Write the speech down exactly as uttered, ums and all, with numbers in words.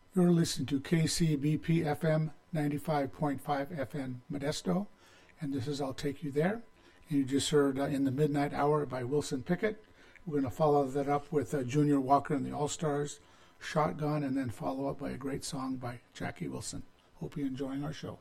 You're listening to K C B P F M ninety-five point five F M Modesto, and this is I'll Take You There. And you just heard uh, In the Midnight Hour by Wilson Pickett. We're going to follow that up with uh, Junior Walker and the All-Stars, Shotgun, and then follow up by a great song by Jackie Wilson. Hope you're enjoying our show.